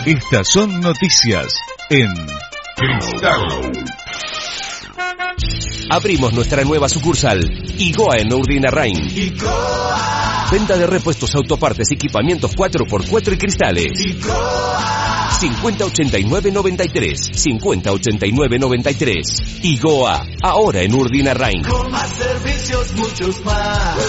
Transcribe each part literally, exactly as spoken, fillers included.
Estas son noticias en Cristal. Abrimos nuestra nueva sucursal, Igoa en Urdinarrain. Venta de repuestos, autopartes, equipamientos cuatro por cuatro y cristales. cincuenta ochenta y nueve noventa y tres. cincuenta ochenta y nueve noventa y tres. Igoa, ahora en Urdinarrain. Con más servicios, muchos más.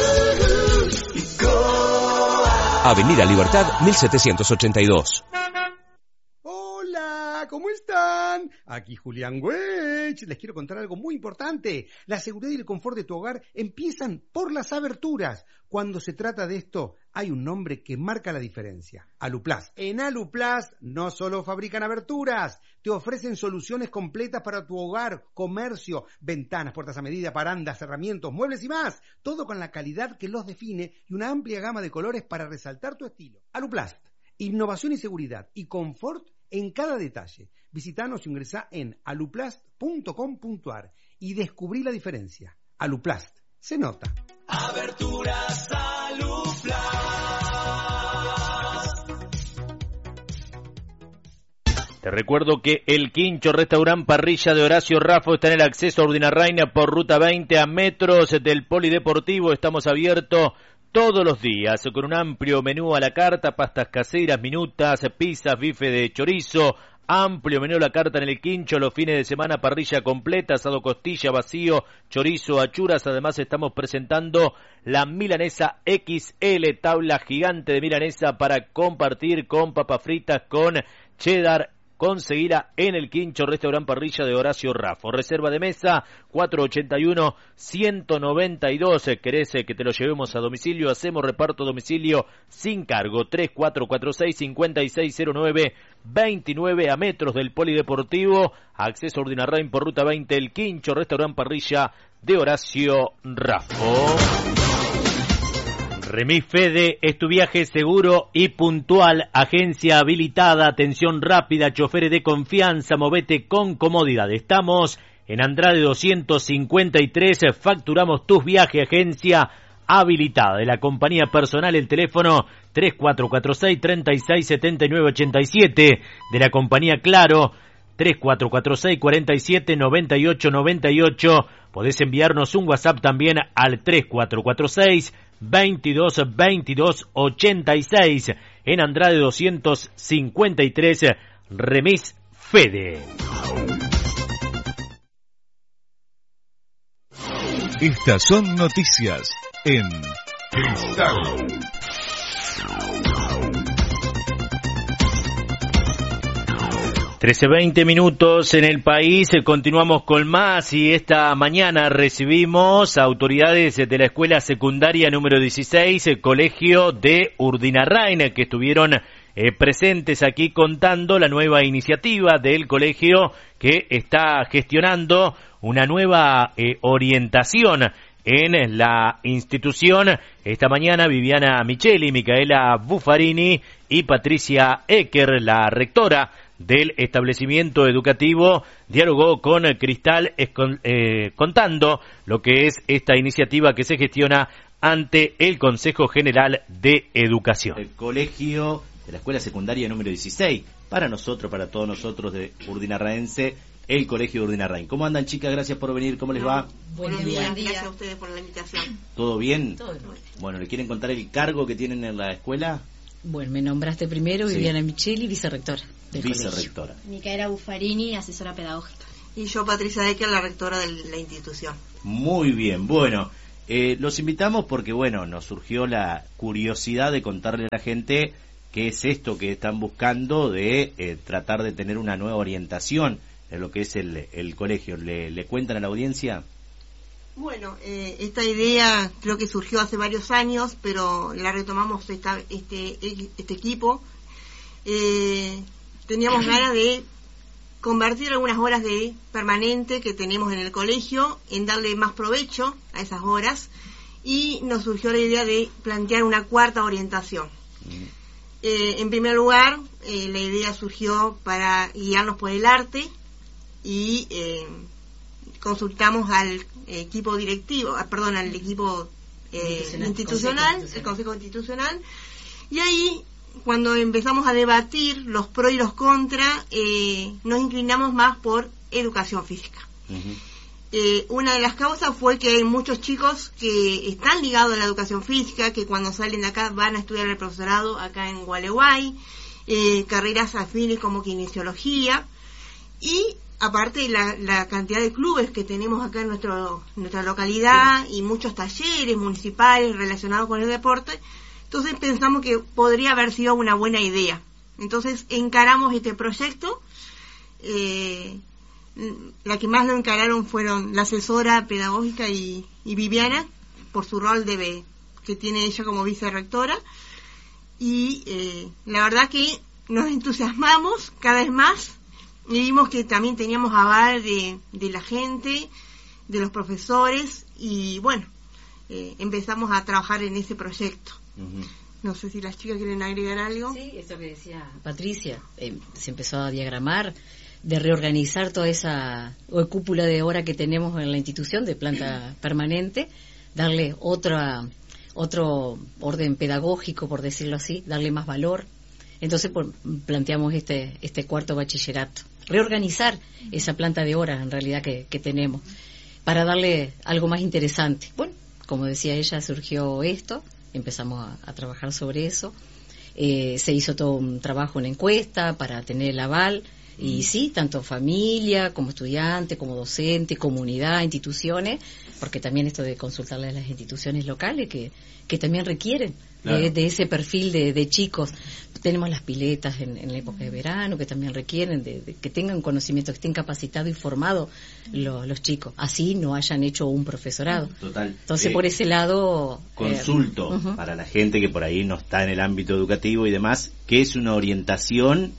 Igoa. Avenida Libertad, mil setecientos ochenta y dos. Hola, ¿cómo están? Aquí Julián Weich. Les quiero contar algo muy importante. La seguridad y el confort de tu hogar empiezan por las aberturas. Cuando se trata de esto, hay un nombre que marca la diferencia. Aluplast. En Aluplast no solo fabrican aberturas, te ofrecen soluciones completas para tu hogar, comercio, ventanas, puertas a medida, barandas, herramientas, muebles y más. Todo con la calidad que los define y una amplia gama de colores para resaltar tu estilo. Aluplast. Innovación y seguridad y confort en cada detalle. Visitanos y ingresá en aluplast punto com punto ar y descubrí la diferencia. Aluplast. Se nota. Aberturas Aluplast. Te recuerdo que el Quincho Restaurant Parrilla de Horacio Raffo está en el acceso a Urdinarrain por ruta veinte a metros del Polideportivo. Estamos abiertos todos los días con un amplio menú a la carta, pastas caseras, minutas, pizzas, bife de chorizo. Amplio menú a la carta en el Quincho, los fines de semana parrilla completa, asado costilla, vacío, chorizo, achuras. Además estamos presentando la milanesa equis ele, tabla gigante de milanesa para compartir con papas fritas, con cheddar. Conseguirá en el Quincho Restaurant Parrilla de Horacio Raffo. Reserva de mesa cuatro ochenta y uno, ciento noventa y dos. ¿Querés que te lo llevemos a domicilio? Hacemos reparto a domicilio sin cargo. tres cuatro cuatro seis, cinco seis cero nueve, veintinueve a metros del Polideportivo. Acceso a Urdinarrain por ruta veinte. El Quincho Restaurant Parrilla de Horacio Raffo. Remis Fede es tu viaje seguro y puntual, agencia habilitada, atención rápida, choferes de confianza, movete con comodidad. Estamos en Andrade doscientos cincuenta y tres, facturamos tus viajes, agencia habilitada. De la compañía personal, el teléfono tres cuatro cuatro seis, treinta y seis, setenta y nueve ochenta y siete. De la compañía Claro, tres cuatro cuatro seis, cuarenta y siete, noventa y ocho noventa y ocho. Podés enviarnos un WhatsApp también al tres cuatro cuatro seis, veintidós, veintidós, ochenta y seis. En Andrade doscientos cincuenta y tres, Remis Fede. Estas son noticias en Cristal. trece veinte minutos en el país, continuamos con más y esta mañana recibimos a autoridades de la escuela secundaria número dieciséis, el colegio de Urdinarrain, que estuvieron eh, presentes aquí contando la nueva iniciativa del colegio que está gestionando una nueva eh, orientación en la institución. Esta mañana Viviana Micheli, Micaela Buffarini y Patricia Ecker, la rectora del establecimiento educativo, dialogó con Cristal eh, contando lo que es esta iniciativa que se gestiona ante el Consejo General de Educación. El colegio de la escuela secundaria número dieciséis, para nosotros, para todos nosotros de Urdinarraense, el colegio de Urdinarrain. ¿Cómo andan, chicas? Gracias por venir, ¿cómo les va? Buen día. Buen día, gracias a ustedes por la invitación. ¿Todo bien? Todo bien. Bueno, ¿le quieren contar el cargo que tienen en la escuela? Bueno, me nombraste primero, Sí. Viviana Micheli, vicerrectora del Vicerrectora. Micaela Buffarini, asesora pedagógica. Y yo, Patricia Ecker, la rectora de la institución. Muy bien, bueno, eh, los invitamos porque, bueno, nos surgió la curiosidad de contarle a la gente qué es esto que están buscando de eh, tratar de tener una nueva orientación en lo que es el, el colegio. ¿Le, ¿Le cuentan a la audiencia? Bueno, eh, esta idea creo que surgió hace varios años, pero la retomamos esta, este, este equipo. Eh, teníamos ganas de convertir algunas horas de permanente que tenemos en el colegio en darle más provecho a esas horas, y nos surgió la idea de plantear una cuarta orientación. Mm. Eh, en primer lugar, eh, la idea surgió para guiarnos por el arte y eh, consultamos al equipo directivo, ah, perdón, al equipo eh, institucional, institucional el Consejo Institucional, y ahí cuando empezamos a debatir los pros y los contras, eh, nos inclinamos más por educación física. Uh-huh. Eh, una de las causas fue que hay muchos chicos que están ligados a la educación física, que cuando salen de acá van a estudiar el profesorado acá en Gualeguay, eh, carreras afines como kinesiología, y aparte la, la cantidad de clubes que tenemos acá en nuestro, nuestra localidad, sí, y muchos talleres municipales relacionados con el deporte. Entonces pensamos que podría haber sido una buena idea. Entonces encaramos este proyecto. Eh, la que más lo encararon fueron la asesora pedagógica y, y Viviana, por su rol de que tiene ella como vicerrectora. Y eh, la verdad que nos entusiasmamos cada vez más y vimos que también teníamos aval de, de la gente, de los profesores, y bueno, eh, empezamos a trabajar en ese proyecto. Uh-huh. No sé si las chicas quieren agregar algo. Sí, eso que decía Patricia, eh, se empezó a diagramar, de reorganizar toda esa cúpula de hora que tenemos en la institución de planta permanente, darle otra otro orden pedagógico, por decirlo así, darle más valor. Entonces por, planteamos este este cuarto bachillerato, reorganizar esa planta de horas en realidad que, que tenemos, para darle algo más interesante. Bueno, como decía ella, surgió esto, empezamos a, a trabajar sobre eso, eh, se hizo todo un trabajo, una encuesta para tener el aval. Y sí, tanto familia, como estudiante, como docente, comunidad, instituciones, porque también esto de consultarle a las instituciones locales que, que también requieren, claro, de, de ese perfil de, de chicos. Tenemos las piletas en, en la época de verano que también requieren de, de que tengan conocimiento, que estén capacitados y formados lo, los chicos, así no hayan hecho un profesorado. Total. Entonces eh, por ese lado... Consulto eh, uh-huh. para la gente que por ahí no está en el ámbito educativo y demás, ¿qué es una orientación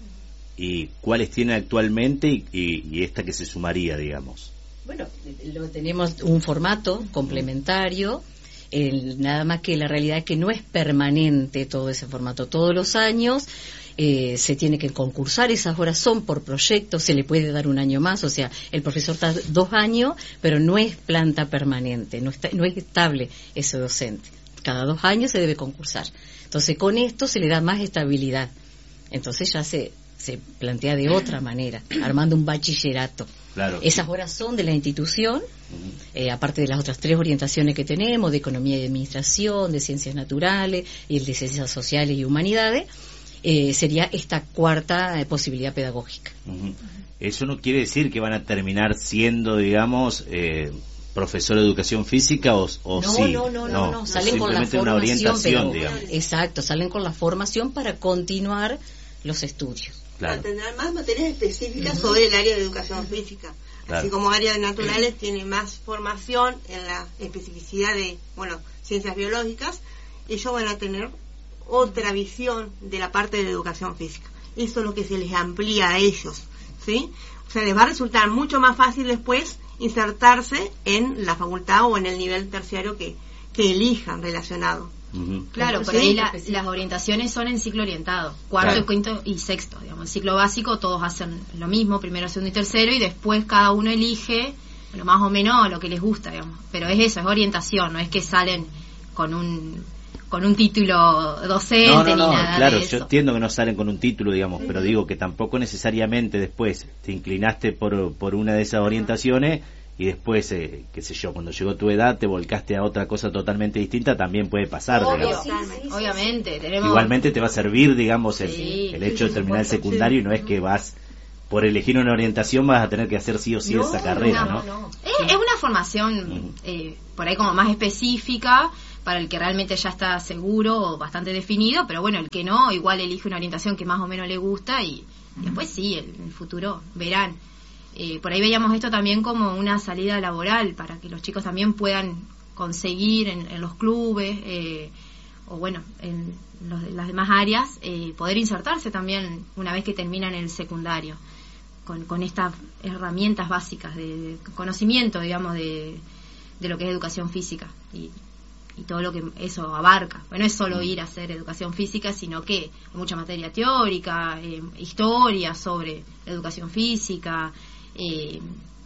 y cuáles tiene actualmente y, y, y esta que se sumaría, digamos? Bueno, lo, tenemos un formato complementario, el, nada más que la realidad es que no es permanente todo ese formato. Todos los años eh, se tiene que concursar, esas horas son por proyecto, se le puede dar un año más, o sea, el profesor está dos años, pero no es planta permanente, no, está, no es estable ese docente. Cada dos años se debe concursar. Entonces, con esto se le da más estabilidad. Entonces ya se... se plantea de otra manera, armando un bachillerato. Claro. Esas horas son de la institución, uh-huh. eh, aparte de las otras tres orientaciones que tenemos, de economía y administración, de ciencias naturales y el de ciencias sociales y humanidades, eh, sería esta cuarta eh, posibilidad pedagógica. Uh-huh. Eso no quiere decir que van a terminar siendo, digamos, eh, profesor de educación física o, o no, sí. No, no, no, no, no. Salen con la formación, una orientación, pero, digamos. Exacto, salen con la formación para continuar los estudios. Claro. Tendrán más materias específicas uh-huh. sobre el área de educación física. Claro. Así como área de naturales tiene más formación en la especificidad de, bueno, ciencias biológicas, ellos van a tener otra visión de la parte de educación física. Eso es lo que se les amplía a ellos, ¿sí? O sea, les va a resultar mucho más fácil después insertarse en la facultad o en el nivel terciario que, que elijan relacionado. Uh-huh. Claro, por ahí la, las orientaciones son en ciclo orientado, cuarto, claro, quinto y sexto, digamos. El ciclo básico todos hacen lo mismo, primero, segundo y tercero, y después cada uno elige lo más o menos lo que les gusta, digamos. Pero es eso, es orientación, no es que salen con un con un título docente no, no, no, ni nada claro, de eso. Yo entiendo que no salen con un título, digamos, pero digo que tampoco necesariamente después te inclinaste por, por una de esas orientaciones y después, eh, qué sé yo, cuando llegó tu edad te volcaste a otra cosa totalmente distinta, también puede pasar. Obvio, sí, sí, obviamente. Sí. Tenemos... Igualmente te va a servir, digamos, el, sí, el hecho sí, de terminar el secundario sí. Y no es que vas, por elegir una orientación, vas a tener que hacer sí o sí no, esa carrera, ¿no? no, no. no. Es, es una formación mm. eh, por ahí como más específica para el que realmente ya está seguro o bastante definido, pero bueno, el que no, igual elige una orientación que más o menos le gusta y mm. después sí, el, el futuro verán. Eh, por ahí veíamos esto también como una salida laboral para que los chicos también puedan conseguir en, en los clubes eh, o bueno, en los, las demás áreas, eh, poder insertarse también una vez que terminan el secundario con, con estas herramientas básicas de, de conocimiento, digamos, de, de lo que es educación física y, y todo lo que eso abarca. Bueno, no es solo ir a hacer educación física, sino que hay mucha materia teórica, eh, historia sobre educación física, Eh,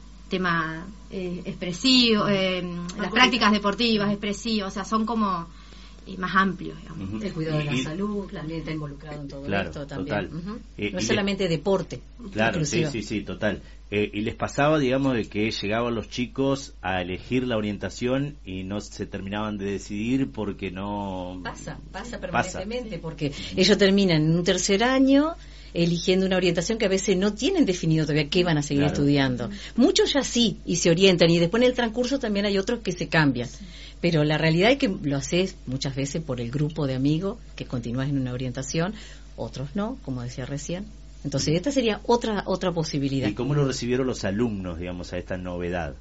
tema eh, expresivo, eh, las prácticas deportivas expresivas, o sea, son como eh, más amplio, digamos. Ujú. El cuidado de la Y- salud también está involucrado en todo Claro, esto también. total. Ujú. Eh, no y es le- solamente deporte. Claro, sí, inclusive. sí, sí, total. Eh, y les pasaba, digamos, de que llegaban los chicos a elegir la orientación y no se terminaban de decidir porque no... Pasa, pasa Pasa. permanentemente, porque ellos terminan en un tercer año eligiendo una orientación que a veces no tienen definido todavía qué van a seguir Claro. estudiando. Muchos ya sí, y se orientan, y después en el transcurso también hay otros que se cambian. Pero la realidad es que lo haces muchas veces por el grupo de amigos que continúas en una orientación, otros no, como decía recién. Entonces esta sería otra otra posibilidad. ¿Y cómo lo recibieron los alumnos, digamos, a esta novedad?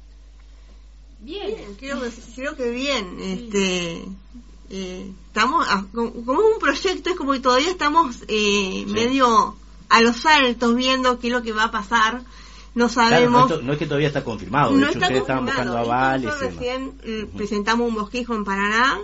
Bien. Bien, creo que, creo que bien. Este, eh, estamos, a- como como es un proyecto, es como que todavía estamos eh, Sí. medio a los saltos viendo qué es lo que va a pasar. No Claro, no, sabemos. es to- no es que todavía está confirmado, de No hecho está ustedes estaban buscando confirmado. avales. Incluso y demás. recién eh, Ujú. presentamos un bosquejo en Paraná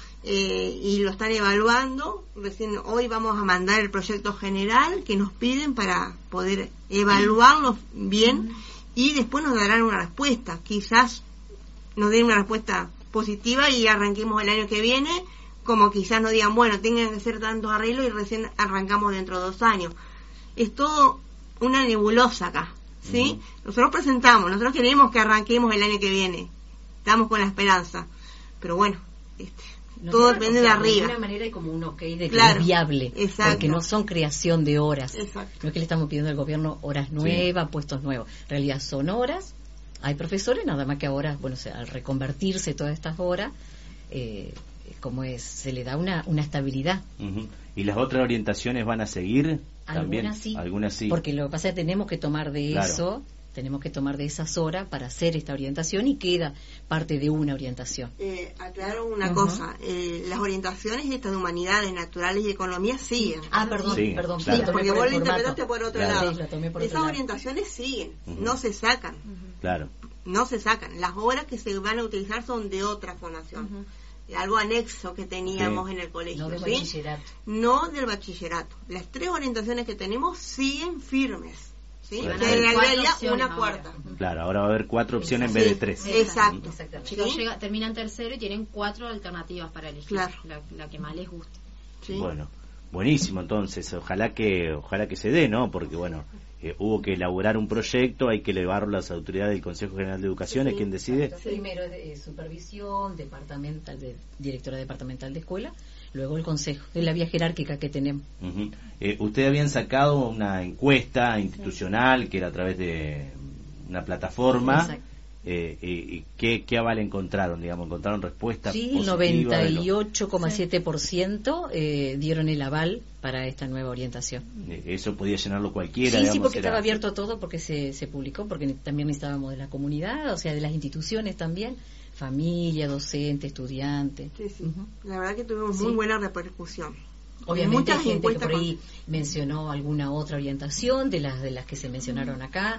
eh, y lo están evaluando. Recién hoy vamos a mandar el proyecto general que nos piden para poder evaluarlo bien y después nos darán una respuesta. Quizás nos den una respuesta positiva y arranquemos el año que viene, como quizás nos digan, bueno, tengan que hacer tantos arreglos y recién arrancamos dentro de dos años. Es todo una nebulosa acá, ¿sí? Ujú. Nosotros presentamos, nosotros queremos que arranquemos el año que viene, estamos con la esperanza, pero bueno, este, No todo sé, depende o sea, de arriba. alguna manera hay como un ok de que Claro, es viable, exacto. porque no son creación de horas. Exacto. No es que le estamos pidiendo al gobierno horas nuevas, puestos nuevos. En realidad son horas. Hay profesores, nada más que ahora, bueno, o sea, al reconvertirse todas estas horas, eh, como es, se le da una, una estabilidad. Ujú. ¿Y las otras orientaciones van a seguir? También. Algunas sí, Algunas sí. porque lo que pasa es que tenemos que tomar de Claro. eso, tenemos que tomar de esas horas para hacer esta orientación y queda parte de una orientación. Eh, aclaro una Ujú. cosa, eh, las orientaciones estas de humanidades, naturales y economía siguen. Ah, perdón, Sí, perdón, claro. lo tomé Porque por vos el lo formato. interpretaste por otro Claro. lado. Sí, lo tomé por otro Esas lado. orientaciones siguen, Ujú. no se sacan, Claro. no se sacan. Las horas que se van a utilizar son de otra formación. Algo anexo que teníamos Sí. en el colegio, No de ¿sí? bachillerato. No del bachillerato. Las tres orientaciones que tenemos siguen firmes, ¿sí? Bueno. Que Van a haber agregaría cuatro opciones una ahora. cuarta. Claro, ahora va a haber cuatro opciones en Sí. vez de tres. Exacto. Exactamente. ¿Sí? Chicos llega- terminan tercero y tienen cuatro alternativas para elegir, Claro. la, la que más les guste. ¿Sí? Bueno, buenísimo entonces, ojalá que ojalá que se dé, ¿no? Porque bueno, eh, hubo que elaborar un proyecto, hay que elevarlo a las autoridades del Consejo General de Educación, es quien decide. Exacto. Primero es de, eh, supervisión, departamental, de, directora departamental de escuela, luego el consejo, de la vía jerárquica que tenemos. Ujú. Eh, ustedes habían sacado una encuesta institucional que era a través de una plataforma. Exacto. Eh, y, y ¿qué, ¿Qué aval encontraron? Digamos, ¿encontraron respuestas Sí, el positivas noventa de los- y ocho coma siete por ciento eh, dieron el aval para esta nueva orientación. eh, eso podía llenarlo cualquiera? Sí, sí, digamos, porque era- estaba abierto a todo, porque se, se publicó, porque ne- también necesitábamos de la comunidad, o sea, de las instituciones también, familia, docente, estudiante. Sí, sí. Ujú. La verdad que tuvimos Sí. muy buena repercusión. Obviamente Muchas hay gente que encuestas por ahí con- mencionó alguna otra orientación de las de las que se mencionaron acá,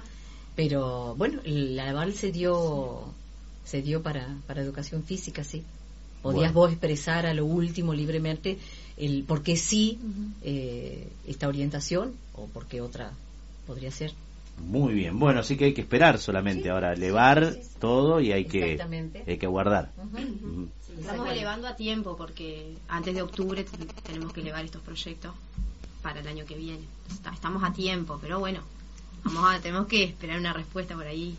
pero bueno, el aval se dio se dio para, para educación física, sí. Podías Bueno. vos expresar a lo último libremente el por qué sí eh, esta orientación o por qué otra podría ser. Muy bien, bueno, así que hay que esperar solamente Sí, ahora, elevar sí, sí, sí. todo y hay que, Exactamente. hay que aguardar. Ujú. Ujú. Estamos elevando a tiempo porque antes de octubre t- tenemos que elevar estos proyectos para el año que viene. Está- Estamos a tiempo, pero bueno, vamos a, tenemos que esperar una respuesta por ahí.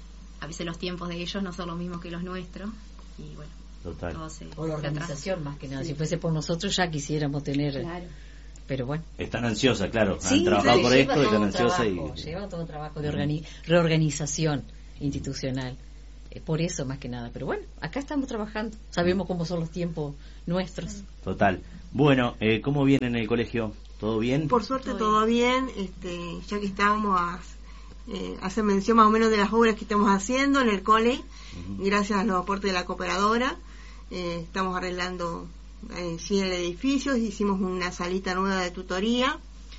A veces los tiempos de ellos no son los mismos que los nuestros y bueno, Total. todo se, O la se atrasa. organización más que nada. Si fuese por nosotros ya quisiéramos tener, Claro. pero bueno. Están ansiosas, claro, Sí, han trabajado sí, por lleva esto, todo están un ansiosas trabajo, y... lleva todo un trabajo de organi- reorganización institucional. Eh, por eso más que nada. Pero bueno, acá estamos trabajando. Sabemos cómo son los tiempos nuestros. Total. Bueno, eh, ¿cómo viene en el colegio? ¿Todo bien? Por suerte Todo todo bien, este, ya que estábamos a eh, hacer mención más o menos de las obras que estamos haciendo en el cole, Ujú. gracias a los aportes de la cooperadora. Eh, estamos arreglando en sí el edificio, hicimos una salita nueva de tutoría,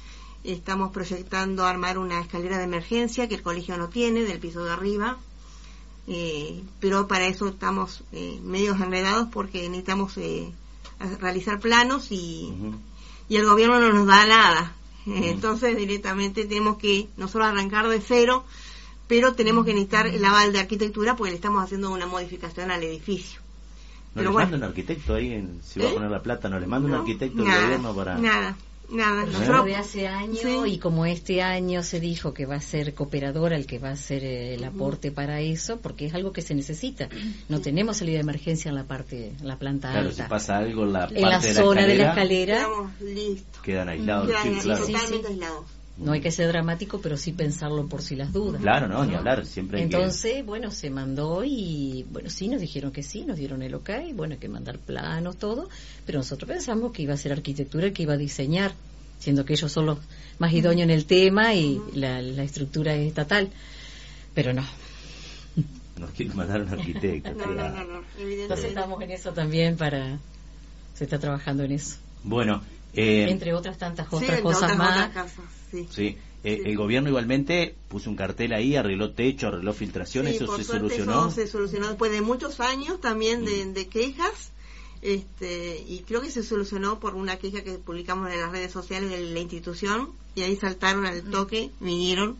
estamos proyectando armar una escalera de emergencia que el colegio no tiene, del piso de arriba, eh, pero para eso estamos eh, medios enredados porque necesitamos eh, a- realizar planos y, Ujú. y el gobierno no nos da nada. Entonces directamente tenemos que nosotros arrancar de cero, pero tenemos que necesitar el aval de arquitectura porque le estamos haciendo una modificación al edificio. ¿No Pero les bueno. manda un arquitecto ahí, en, si va ¿Eh? a poner la plata, no les manda No, un arquitecto del nada, gobierno para...? Nada, nada. Pero Nosotros- de hace años, Sí. y como este año se dijo que va a ser cooperadora el que va a hacer eh, el aporte para eso, porque es algo que se necesita. No tenemos salida de emergencia en la parte, en la planta Claro, alta. si pasa algo en la parte En la de zona la de la escalera, escalera Estamos listos. quedan aislados, Quedan sí, ahí claro. sí, totalmente sí. aislados. no hay que ser dramático, pero sí pensarlo por si las dudas. Claro, no, ni hablar, siempre hay que- Entonces, bueno, se mandó y, bueno, sí, nos dijeron que sí, nos dieron el ok, bueno, hay que mandar planos, todo, pero nosotros pensamos que iba a ser arquitectura el que iba a diseñar, siendo que ellos son los más idóneos en el tema y la, la estructura es estatal, pero no. Nos quieren mandar un arquitecto. No, no, claro. no, no, Entonces evidentemente. estamos en eso también para... Se está trabajando en eso. Bueno, eh, Entre otras tantas Sí, otras entre cosas otras, más. otras cosas, sí. sí, eh, Sí. el gobierno igualmente puso un cartel ahí, arregló techo, arregló filtración, Sí, eso por se suerte solucionó. eso se solucionó después de muchos años también de, de quejas, este, y creo que se solucionó por una queja que publicamos en las redes sociales de la institución, y ahí saltaron al toque, vinieron,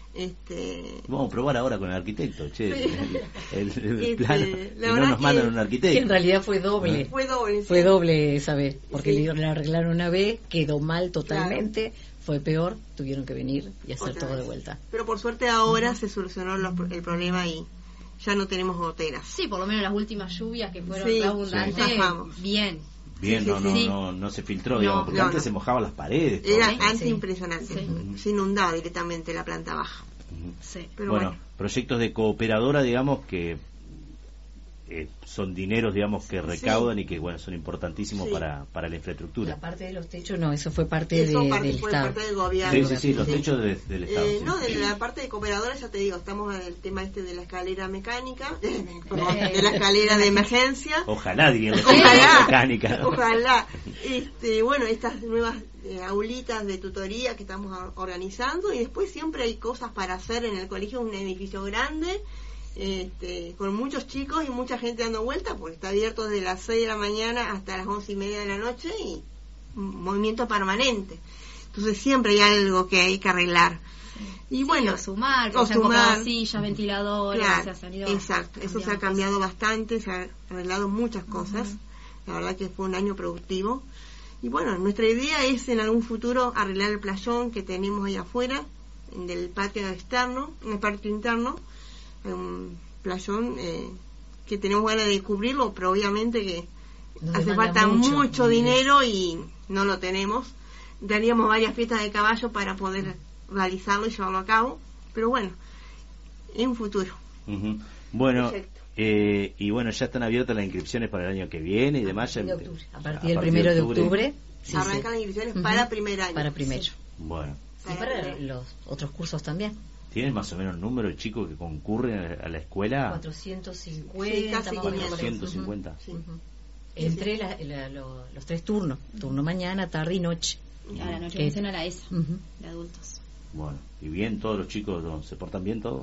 este, Vamos a probar ahora con el arquitecto, che, Sí. el, el- el Este, plano, la y no verdad nos que- mandan un Que en arquitecto. realidad fue doble. fue doble. Fue sí. doble esa vez, porque Sí. le, le arreglaron una vez, quedó mal totalmente, fue peor, tuvieron que venir y hacer Otra todo de vez. vuelta. Pero por suerte ahora se solucionó los pro- el problema y ya no tenemos goteras. Sí, por lo menos las últimas lluvias que fueron Sí, abundantes, sí. Zafamos. bien. Bien, Sí, no, sí, no, sí. no, no se filtró, No, digamos, porque no, antes no. se mojaban las paredes. todo. Era Sí, antes sí. impresionante, Sí. se inundaba directamente la planta baja. Ujú. Sí. Pero bueno, bueno, proyectos de cooperadora, digamos, que eh, son dineros, digamos, que recaudan y que, bueno, son importantísimos Sí. para, para la La infraestructura. parte de los techos no, eso fue parte, eso de- parte- del fue Estado. parte del gobierno. Sí, sí, sí, los techos de- del Estado. Eh, sí. no, de la parte de cooperadora, ya te digo, estamos en el tema este de la escalera mecánica, perdón, de la escalera de emergencia. Ojalá, diría la Ojalá, mecánica. ¿no? ojalá. Este, bueno, estas nuevas eh, aulitas de tutoría que estamos a- organizando, y después siempre hay cosas para hacer en el colegio, un edificio grande, este, con muchos chicos y mucha gente dando vueltas, porque está abierto desde las seis de la mañana hasta las once y media de la noche y un movimiento permanente. Entonces siempre hay algo que hay que arreglar. Y Sí, bueno, o sumar, que o se han comprado sumar. sillas, ventiladores, Claro, se ha salido exacto, eso se ha cambiado bastante, se han arreglado muchas cosas, la verdad que fue un año productivo. Y bueno, nuestra idea es en algún futuro arreglar el playón que tenemos ahí afuera, del patio externo, en el patio interno, un playón eh, que tenemos ganas de cubrirlo, pero obviamente que Nos hace demanda falta mucho mucho, dinero. dinero y no lo tenemos. Daríamos varias fiestas de caballo para poder realizarlo y llevarlo a cabo, pero bueno, en un futuro. Ujú. Bueno, Perfecto. eh, y bueno, ya están abiertas las inscripciones para el año que viene y demás. ya- De octubre. A partir del primero de octubre, sí, Arrancan sí. las inscripciones Ujú. para primer año. Para primero. Sí, Bueno, Y para los otros cursos también. ¿tienen más o menos el número de chicos que concurren a la escuela? cuatrocientos Sí, cincuenta, casi más o menos. quinientos. cuatrocientos cincuenta. Sí. Ujú. Entre la- la- lo- los tres turnos, turno mañana, tarde y noche. A la noche Eh, funciona la ESA, Ujú. de adultos. Bueno, y bien, todos los chicos ¿no? se portan bien todos.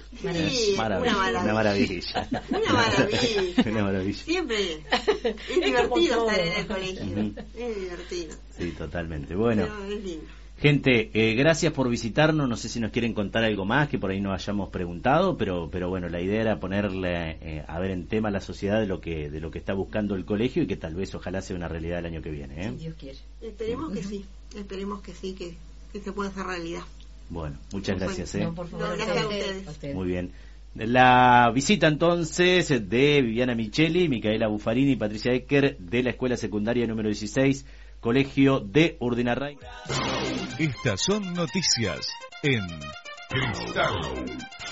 Sí, Maravilla, una maravilla. una maravilla. Una maravilla. Una maravilla. Siempre es divertido todo. estar en el colegio. Ujú. Es divertido. Sí, totalmente. Bueno, Pero es lindo. gente, eh, gracias por visitarnos. No sé si nos quieren contar algo más que por ahí no hayamos preguntado, pero pero bueno, la idea era ponerle eh, a ver en tema a la sociedad de lo que de lo que está buscando el colegio y que tal vez ojalá sea una realidad el año que viene. ¿eh? Si Dios quiere. Esperemos que sí. Esperemos que sí, que, que se pueda hacer realidad. Bueno, muchas Bueno, gracias. ¿eh? No, por favor, No, gracias a ustedes. a ustedes. Muy bien. La visita entonces de Viviana Micheli, Micaela Buffarini y Patricia Ecker de la Escuela Secundaria número dieciséis, Colegio de Urdinarrain. Estas son noticias en Cristal.